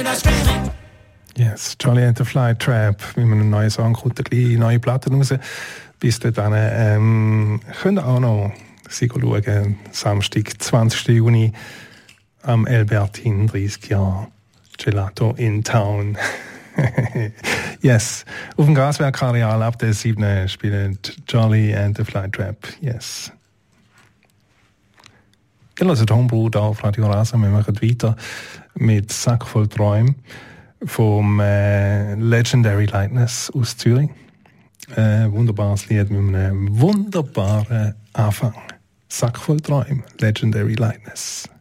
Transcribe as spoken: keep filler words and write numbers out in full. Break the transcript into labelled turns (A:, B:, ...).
A: Yes, Charlie and the Fly Trap, wie man einen neuen Song kommt, eine neue Platte raus. Bis dahin ähm, könnt ihr auch noch sie schauen, Samstag, zwanzigsten Juni am Albertin, dreißig Jahre, Gelato in Town. Yes, auf dem Gaswerkareal ab der siebten spielen Charlie and the Fly Trap. Yes. Ihr hört Homebrew da auf Radio Rasa. Wir machen weiter mit Sack voll Träumen vom äh, Legendary Lightness aus Zürich. Ein äh, wunderbares Lied mit einem wunderbaren Anfang. Sack voll Träumen, Legendary Lightness.